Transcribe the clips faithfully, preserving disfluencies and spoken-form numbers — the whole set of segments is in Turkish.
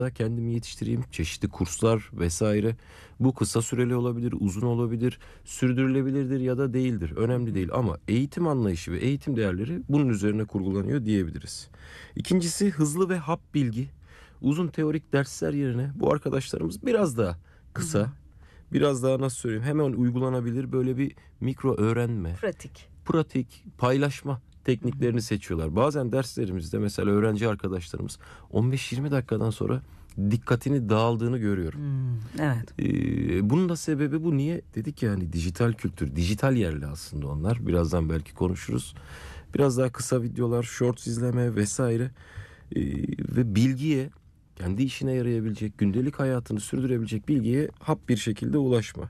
kendimi yetiştireyim, çeşitli kurslar vesaire. Bu kısa süreli olabilir, uzun olabilir, sürdürülebilirdir ya da değildir. Önemli değil ama eğitim anlayışı ve eğitim değerleri bunun üzerine kurgulanıyor diyebiliriz. İkincisi hızlı ve hap bilgi. Uzun teorik dersler yerine bu arkadaşlarımız biraz daha kısa, biraz daha nasıl söyleyeyim hemen uygulanabilir böyle bir mikro öğrenme, Pratik. pratik, paylaşma tekniklerini seçiyorlar. Bazen derslerimizde mesela öğrenci arkadaşlarımız on beş yirmi dakikadan sonra dikkatini dağıldığını görüyorum. Hmm, evet. Ee, bunun da sebebi bu. Niye? Dedik ya hani dijital kültür, dijital yerli aslında onlar. Birazdan belki konuşuruz. Biraz daha kısa videolar, shorts izleme vesaire. Ee, ve bilgiye, kendi işine yarayabilecek, gündelik hayatını sürdürebilecek bilgiye hap bir şekilde ulaşma.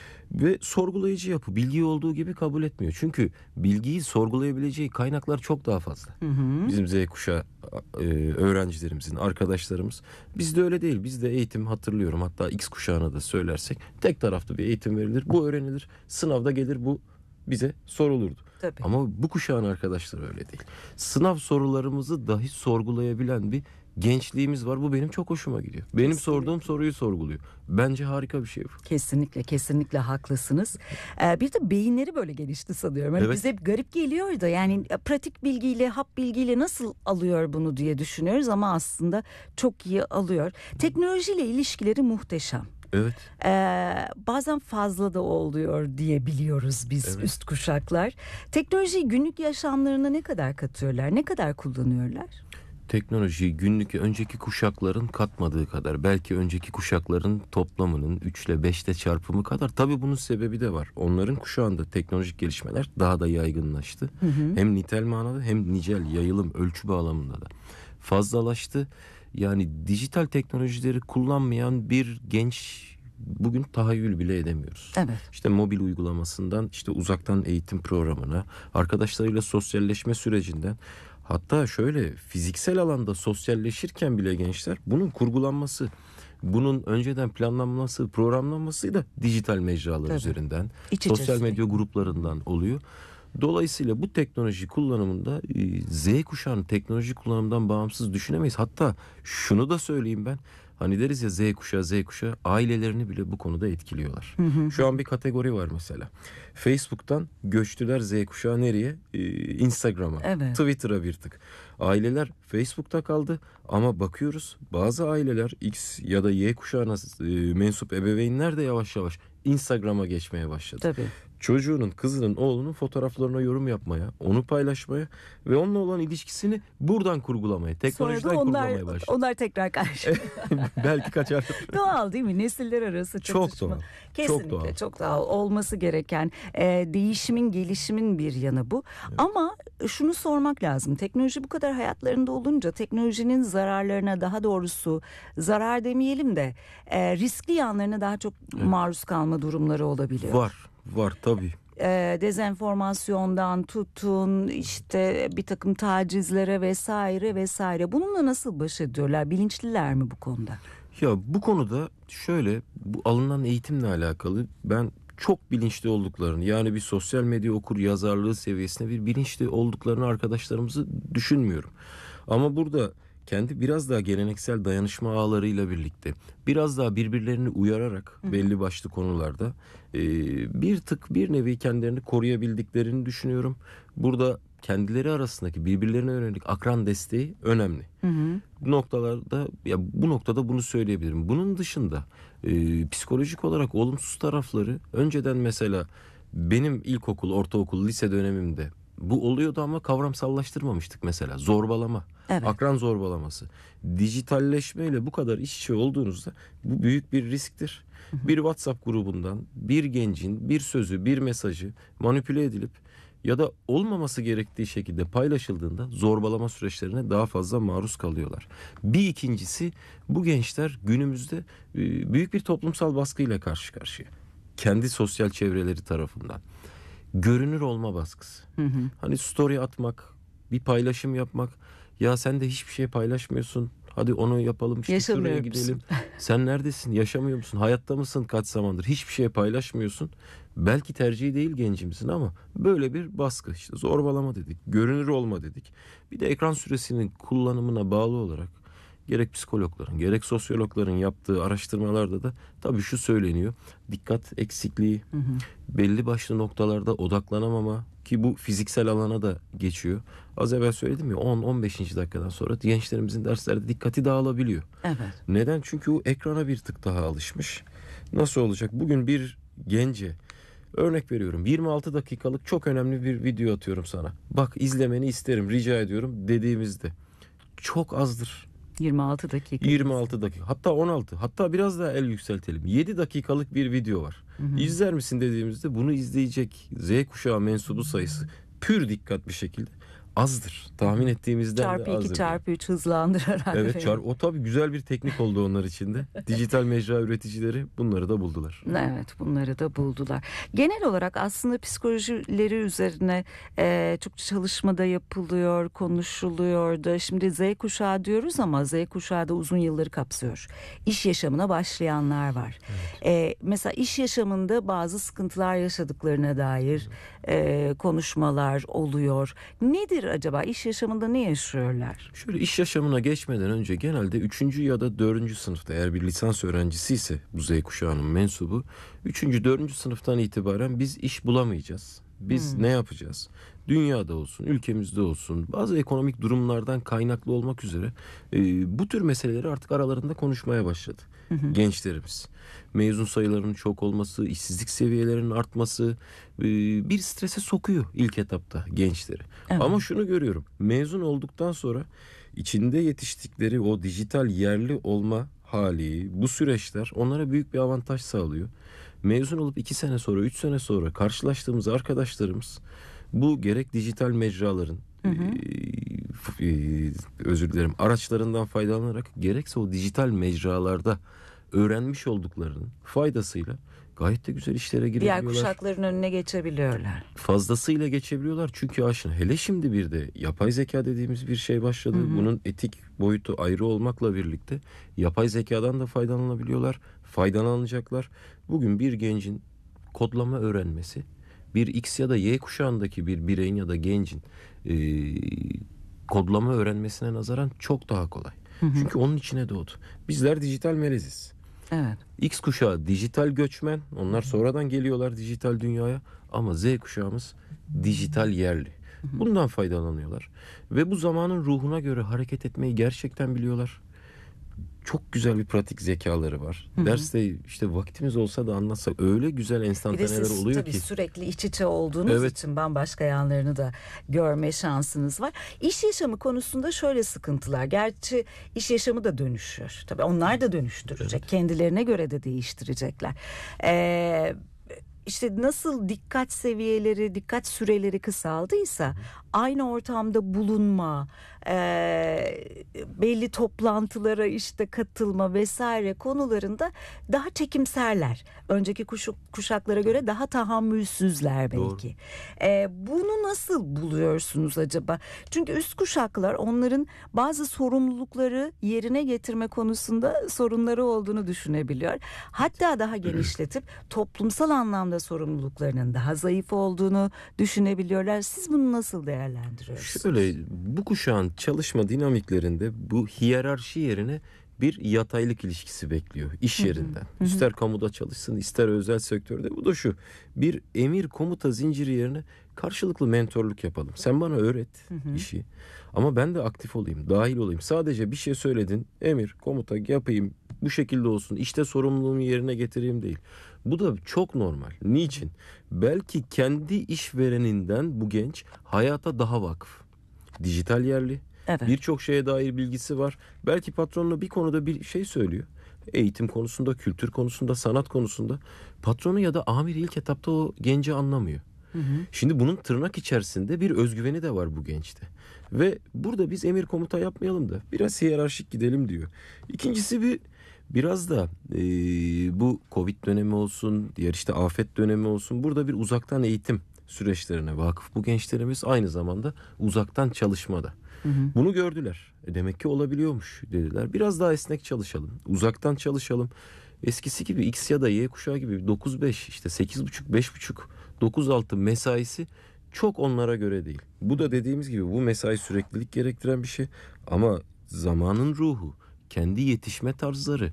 Ve sorgulayıcı yapı bilgiyi olduğu gibi kabul etmiyor. Çünkü bilgiyi sorgulayabileceği kaynaklar çok daha fazla. Hı hı. Bizim Z kuşağı e, öğrencilerimizin, arkadaşlarımız. Bizde öyle değil. Bizde eğitim hatırlıyorum. Hatta X kuşağına da söylersek tek taraflı bir eğitim verilir. Bu öğrenilir. Sınavda gelir bu bize sorulurdu. Tabii. Ama bu kuşağın arkadaşları öyle değil. Sınav sorularımızı dahi sorgulayabilen bir gençliğimiz var. Bu benim çok hoşuma gidiyor. Benim kesinlikle sorduğum soruyu sorguluyor. Bence harika bir şey bu. Kesinlikle, kesinlikle haklısınız. Ee, bir de beyinleri böyle gelişti sanıyorum. Hani evet. Bize hep garip geliyordu. Yani pratik bilgiyle, hap bilgiyle nasıl alıyor bunu diye düşünüyoruz ama aslında çok iyi alıyor. Teknolojiyle ilişkileri muhteşem. Evet. Ee, bazen fazla da oluyor diye biliyoruz biz evet. üst kuşaklar. Teknolojiyi günlük yaşamlarına ne kadar katıyorlar, ne kadar kullanıyorlar? Teknolojiyi günlük önceki kuşakların katmadığı kadar, belki önceki kuşakların toplamının üçle beşte çarpımı kadar. Tabii bunun sebebi de var. Onların kuşağında teknolojik gelişmeler daha da yaygınlaştı. Hı hı. Hem nitel manada hem nicel, yayılım, ölçü bağlamında da fazlalaştı. Yani dijital teknolojileri kullanmayan bir genç bugün tahayyül bile edemiyoruz. Evet. İşte mobil uygulamasından işte uzaktan eğitim programına, arkadaşlarıyla sosyalleşme sürecinden, hatta şöyle fiziksel alanda sosyalleşirken bile gençler bunun kurgulanması, bunun önceden planlanması, programlanması da dijital mecralar Tabii. üzerinden, İç sosyal medya gruplarından oluyor. Dolayısıyla bu teknoloji kullanımında Z kuşağının teknoloji kullanımından bağımsız düşünemeyiz. Hatta şunu da söyleyeyim ben. Hani deriz ya Z kuşağı Z kuşağı ailelerini bile bu konuda etkiliyorlar. Hı hı. Şu an bir kategori var mesela. Facebook'tan göçtüler Z kuşağı nereye? Ee, Instagram'a, evet. Twitter'a bir tık. Aileler Facebook'ta kaldı ama bakıyoruz bazı aileler X ya da Y kuşağına e, mensup ebeveynler de yavaş yavaş Instagram'a geçmeye başladı. Tabii. Çocuğunun, kızının, oğlunun fotoğraflarına yorum yapmaya, onu paylaşmaya ve onunla olan ilişkisini buradan kurgulamaya, teknolojiden onlar, kurgulamaya başladı. Onlar tekrar karşı. Belki kaçar. Doğal değil mi? Nesiller arası çatışma. Çok doğal. Kesinlikle çok doğal. Çok doğal. Olması gereken e, değişimin, gelişimin bir yanı bu. Evet. Ama şunu sormak lazım. Teknoloji bu kadar hayatlarında olunca teknolojinin zararlarına, daha doğrusu zarar demeyelim de e, riskli yanlarına daha çok evet. maruz kalma durumları olabiliyor. Var. Var tabii. E, dezenformasyondan tutun işte bir takım tacizlere vesaire vesaire. Bununla nasıl baş ediyorlar? Bilinçliler mi bu konuda? Ya bu konuda şöyle, bu alınan eğitimle alakalı ben çok bilinçli olduklarını, yani bir sosyal medya okur yazarlığı seviyesinde bir bilinçli olduklarını arkadaşlarımızı düşünmüyorum. Ama burada kendi biraz daha geleneksel dayanışma ağlarıyla birlikte biraz daha birbirlerini uyararak Hı. belli başlı konularda e, bir tık bir nevi kendilerini koruyabildiklerini düşünüyorum. Burada kendileri arasındaki birbirlerine yönelik akran desteği önemli. Hı hı. Bu noktalarda ya bu noktada bunu söyleyebilirim. Bunun dışında e, psikolojik olarak olumsuz tarafları önceden mesela benim ilkokul, ortaokul, lise dönemimde bu oluyordu ama kavramsallaştırmamıştık mesela. Zorbalama, evet. akran zorbalaması. Dijitalleşmeyle bu kadar iç içe olduğunuzda bu büyük bir risktir. Hı hı. Bir WhatsApp grubundan bir gencin bir sözü, bir mesajı manipüle edilip ya da olmaması gerektiği şekilde paylaşıldığında zorbalama süreçlerine daha fazla maruz kalıyorlar. Bir ikincisi, bu gençler günümüzde büyük bir toplumsal baskıyla karşı karşıya. Kendi sosyal çevreleri tarafından. Görünür olma baskısı. Hı hı. Hani story atmak, bir paylaşım yapmak. Ya sen de hiçbir şey paylaşmıyorsun. Hadi onu yapalım, işte şuraya gidelim. Sen neredesin? Yaşamıyor musun? Hayatta mısın kaç zamandır? Hiçbir şey paylaşmıyorsun. Belki tercihi değil gencimizin ama böyle bir baskı. İşte zorbalama dedik, görünür olma dedik. Bir de ekran süresinin kullanımına bağlı olarak gerek psikologların gerek sosyologların yaptığı araştırmalarda da tabii şu söyleniyor. Dikkat eksikliği, Hı hı. belli başlı noktalarda odaklanamama, ki bu fiziksel alana da geçiyor. Az evvel söyledim ya, on on beşinci dakikadan sonra gençlerimizin derslerde dikkati dağılabiliyor. Evet. Neden? Çünkü o ekrana bir tık daha alışmış. Nasıl olacak? Bugün bir gence, örnek veriyorum, yirmi altı dakikalık çok önemli bir video atıyorum sana. Bak, izlemeni isterim, rica ediyorum dediğimizde çok azdır. yirmi altı dakika. yirmi altı dakika, hatta on altı, hatta biraz daha el yükseltelim. yedi dakikalık bir video var. Hı hı. İzler misin dediğimizde bunu izleyecek Z kuşağı mensubu sayısı pür dikkat bir şekilde azdır. Tahmin ettiğimizden Çarpı de iki azdır. çarpı üç hızlandırarak. Evet, çar o tabii güzel bir teknik oldu onlar için de. Dijital mecra üreticileri bunları da buldular. Evet, bunları da buldular. Genel olarak aslında psikolojileri üzerine e, çok çalışmada yapılıyor, konuşuluyor da. Şimdi Z kuşağı diyoruz ama Z kuşağı da uzun yılları kapsıyor. İş yaşamına başlayanlar var. Evet. E, mesela iş yaşamında bazı sıkıntılar yaşadıklarına dair e, konuşmalar oluyor. Nedir acaba? İş yaşamında ne yaşıyorlar? Şöyle, iş yaşamına geçmeden önce genelde üçüncü ya da dördüncü sınıfta, eğer bir lisans öğrencisi ise bu Z kuşağının mensubu, üçüncü dördüncü sınıftan itibaren biz iş bulamayacağız. Biz Hmm. ne yapacağız? Dünyada olsun, ülkemizde olsun, bazı ekonomik durumlardan kaynaklı olmak üzere e, bu tür meseleleri artık aralarında konuşmaya başladı Hı hı. gençlerimiz. Mezun sayılarının çok olması, işsizlik seviyelerinin artması e, bir strese sokuyor ilk etapta gençleri. Evet. Ama şunu görüyorum, mezun olduktan sonra içinde yetiştikleri o dijital yerli olma hali, bu süreçler onlara büyük bir avantaj sağlıyor. Mezun olup iki sene sonra, üç sene sonra karşılaştığımız arkadaşlarımız bu gerek dijital mecraların, Hı hı. e, e, özür dilerim, araçlarından faydalanarak, gerekse o dijital mecralarda öğrenmiş olduklarının faydasıyla gayet de güzel işlere Diğer girebiliyorlar. kuşakların önüne geçebiliyorlar. Fazlasıyla geçebiliyorlar çünkü aşina. Hele şimdi bir de yapay zeka dediğimiz bir şey başladı. Hı hı. Bunun etik boyutu ayrı olmakla birlikte yapay zekadan da faydalanabiliyorlar, faydalanacaklar. Bugün bir gencin kodlama öğrenmesi, bir X ya da Y kuşağındaki bir bireyin ya da gencin e, kodlama öğrenmesine nazaran çok daha kolay. Hı hı. Çünkü onun içine doğdu. Bizler dijital meleziz. Evet. X kuşağı dijital göçmen. Onlar sonradan geliyorlar dijital dünyaya. Ama Z kuşağımız dijital yerli. Bundan faydalanıyorlar. Ve bu zamanın ruhuna göre hareket etmeyi gerçekten biliyorlar. Çok güzel bir pratik zekaları var. Hı hı. Derste işte vaktimiz olsa da anlatsak öyle güzel Bir de enstantaneler siz oluyor tabii ki. sürekli iç içe olduğunuz Evet. için bambaşka yanlarını da görme şansınız var. İş yaşamı konusunda şöyle sıkıntılar. Gerçi iş yaşamı da dönüşüyor. Tabii onlar da dönüştürecek. Kendilerine göre de değiştirecekler. Ee, işte nasıl dikkat seviyeleri, dikkat süreleri kısaldıysa aynı ortamda bulunma, e, belli toplantılara işte katılma vesaire konularında daha çekimserler. Önceki kuşu, kuşaklara göre daha tahammülsüzler belki. E, bunu nasıl buluyorsunuz acaba? Çünkü üst kuşaklar, onların bazı sorumlulukları yerine getirme konusunda sorunları olduğunu düşünebiliyor. Hatta daha genişletip toplumsal anlamda sorumluluklarının daha zayıf olduğunu düşünebiliyorlar. Siz bunu nasıl değerlendiriyorsunuz? Şöyle, bu kuşağın çalışma dinamiklerinde bu hiyerarşi yerine bir yataylık ilişkisi bekliyor iş yerinden. hı. İster kamuda çalışsın, ister özel sektörde. Bu da şu: bir emir komuta zinciri yerine karşılıklı mentorluk yapalım. Sen bana öğret Hı hı. işi ama ben de aktif olayım, dahil olayım. Sadece bir şey söyledin, emir komuta yapayım, bu şekilde olsun, işte sorumluluğumu yerine getireyim değil. Bu da çok normal. Niçin? Belki kendi işvereninden bu genç hayata daha vakıf. Dijital yerli. Evet. Birçok şeye dair bilgisi var. Belki patronuna bir konuda bir şey söylüyor. Eğitim konusunda, kültür konusunda, sanat konusunda. Patronu ya da amiri ilk etapta o genci anlamıyor. Hı hı. Şimdi bunun tırnak içerisinde bir özgüveni de var bu gençte. Ve burada biz emir komuta yapmayalım da biraz hiyerarşik gidelim diyor. İkincisi bir biraz da e, bu Covid dönemi olsun, diğer işte afet dönemi olsun, burada bir uzaktan eğitim süreçlerine vakıf bu gençlerimiz, aynı zamanda uzaktan çalışmada. Hı hı. Bunu gördüler. E demek ki olabiliyormuş dediler. Biraz daha esnek çalışalım. Uzaktan çalışalım. Eskisi gibi X ya da Y kuşağı gibi dokuz beş, işte sekiz buçuk, beş buçuk, dokuz altı mesaisi çok onlara göre değil. Bu da dediğimiz gibi bu mesai süreklilik gerektiren bir şey. Ama zamanın ruhu kendi yetişme tarzları,